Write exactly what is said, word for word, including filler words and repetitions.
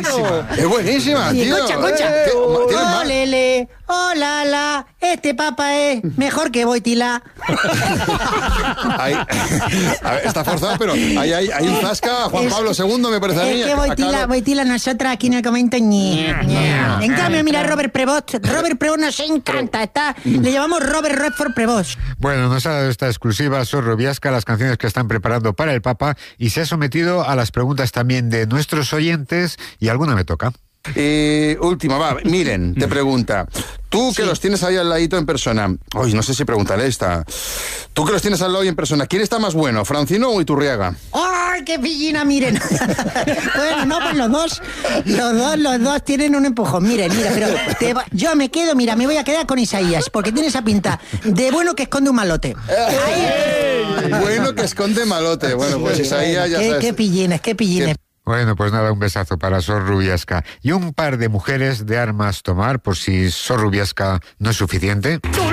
buenísima. Es buenísima, Sí, tío. Concha, Concha. Eh, Oh, ¿tienes más? lele, oh, la, la, este papa es mejor que Boitila. Ahí- a ver, está forzado, pero ahí hay, hay un zasca. Juan Es- Pablo segundo, me parece a mí. Es que Boitila, Acabo- Boitila, nosotros aquí en el comento ñe, ñe. En cambio, mira, Robert Prevost. Robert Prevost nos encanta. Está, le llamamos Robert Redford Prevost. Bueno, nos ha dado esta exclusiva Zorro Viasca, las canciones que están preparando para el Papa, y se ha sometido a las preguntas también de nuestros oyentes, y alguna me toca. Eh, última, va, miren, te pregunta. Tú que los tienes ahí al ladito en persona. Uy, no sé si preguntaré esta. Tú que los tienes al lado y en persona. ¿Quién está más bueno, Francino o Iturriaga? ¡Ay, qué pillina, miren! Bueno, no, pues los dos, los dos, los dos tienen un empujón. Miren, mira, pero te va- yo me quedo, mira, me voy a quedar con Isaías, porque tiene esa pinta de bueno que esconde un malote. Bueno, que esconde malote. Bueno, pues Isaías ya Qué, sabes. qué pillines, qué pillines. Bueno, pues nada, un besazo para Sor Rubiasca. Y un par de mujeres de armas tomar, por si Sor Rubiasca no es suficiente.